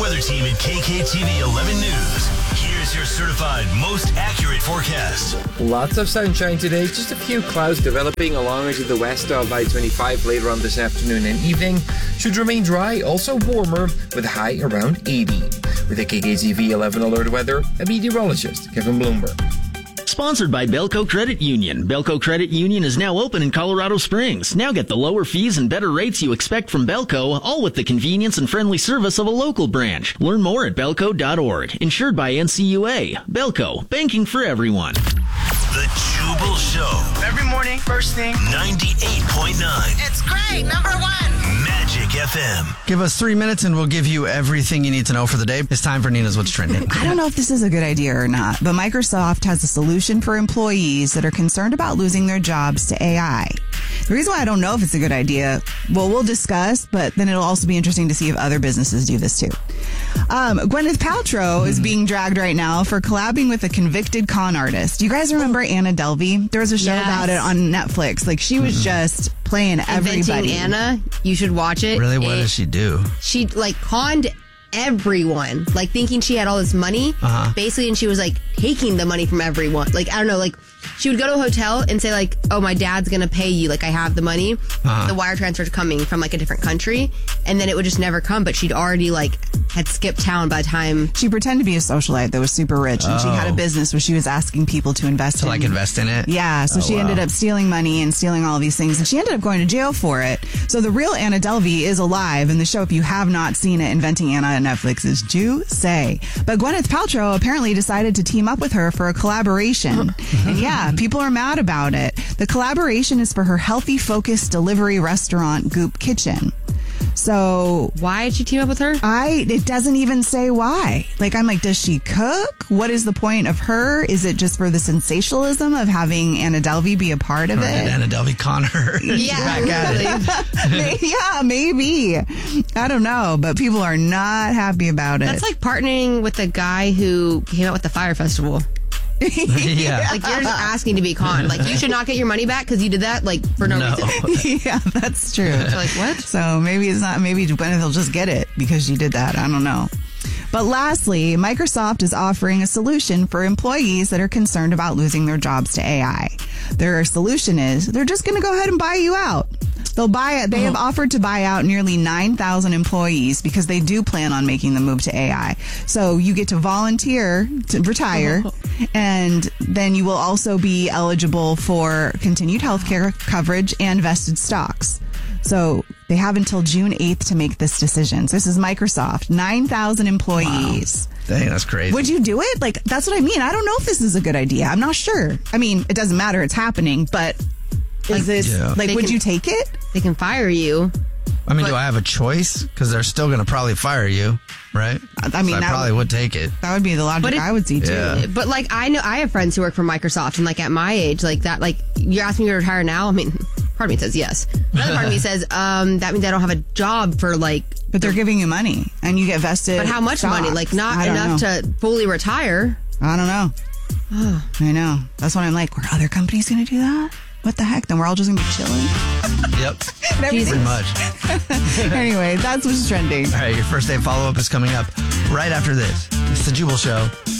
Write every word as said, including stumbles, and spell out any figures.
weather team at K K T V eleven News. Here's your certified most accurate forecast. Lots of sunshine today, just a few clouds developing along into the west of I twenty-five later on this afternoon and evening. Should remain dry, also warmer, with a high around eighty. With the K K T V eleven alert weather, a meteorologist, Kevin Bloomberg. Sponsored by Belco Credit Union. Belco Credit Union is now open in Colorado Springs. Now get the lower fees and better rates you expect from Belco, all with the convenience and friendly service of a local branch. Learn more at belco dot org. Insured by N C U A. Belco, banking for everyone. The Jubal Show. Every morning, first thing. ninety-eight point nine. It's great. Number one. Magic F M. Give us three minutes and we'll give you everything you need to know for the day. It's time for Nina's What's Trending. I don't know if this is a good idea or not, but Microsoft has a solution for employees that are concerned about losing their jobs to A I. The reason why I don't know if it's a good idea, well, we'll discuss, but then it'll also be interesting to see if other businesses do this too. Um, Gwyneth Paltrow is being dragged right now for collabing with a convicted con artist. You guys remember Anna Delvey? There was a show Yes. about it on Netflix. Like, she was just playing everybody. Inventing Anna, you should watch it. Really, what It- does she do? She like conned everyone, like thinking she had all this money, Uh-huh. basically, and she was like taking the money from everyone. Like, I don't know, like she would go to a hotel and say like, "Oh, my dad's gonna pay you. Like, I have the money. Uh-huh. The wire transfer's coming from like a different country," and then it would just never come. But she'd already like had skipped town by the time. She pretended to be a socialite that was super rich, and she had a Oh. business where she was asking people to invest To in. like invest in it? Yeah, so Oh, she wow. ended up stealing money and stealing all these things, and she ended up going to jail for it. So the real Anna Delvey is alive, and the show, if you have not seen it, Inventing Anna on Netflix, is juicy. But Gwyneth Paltrow apparently decided to team up with her for a collaboration. And yeah, people are mad about it. The collaboration is for her healthy focused delivery restaurant, Goop Kitchen. So Why did she team up with her? I, it doesn't even say why. Like, I'm like, does she cook? What is the point of her? Is it just for the sensationalism of having Anna Delvey be a part of Or did it? Anna Delvey con her? Yeah, Back at it. really. Yeah, maybe. I don't know, but people are not happy about it. That's like partnering with the guy who came out with the Fire Festival. Yeah. Like, you're just asking to be conned. Like, you should not get your money back because you did that, like, for no, No. reason. Yeah, that's true. So, like, what? So maybe it's not, maybe Gwyneth will just get it because you did that. I don't know. But lastly, Microsoft is offering a solution for employees that are concerned about losing their jobs to A I. Their solution is they're just going to go ahead and buy you out. They'll buy it. They have offered to buy out nearly nine thousand employees because they do plan on making the move to A I. So you get to volunteer to retire, and then you will also be eligible for continued health care coverage and vested stocks. So they have until June eighth to make this decision. So this is Microsoft, nine thousand employees. Dang, that's crazy. Would you do it? Like, that's what I mean. I don't know if this is a good idea. I'm not sure. I mean, it doesn't matter. It's happening, but is this, Yeah. like, They would can- you take it? They can fire you. I mean, but- do I have a choice? Because they're still going to probably fire you, right? I mean, So I that probably would- would take it. That would be the logic But it- I would see too. Yeah. But like, I know I have friends who work for Microsoft, and like at my age, like that, like you're asking me to retire now. I mean, part of me says yes. Another part of me says um, that means I don't have a job for like. But they're giving you money, and you get vested. But how much stocks. money? Like not I don't enough know. to fully retire. I don't know. I know. That's what I'm like. Were other companies going to do that? What the heck? Then we're all just going to be chilling. Yep. Everything's- Pretty much. Anyway, that's what's trending. All right, your first day follow-up is coming up right after this. It's the Jubal Show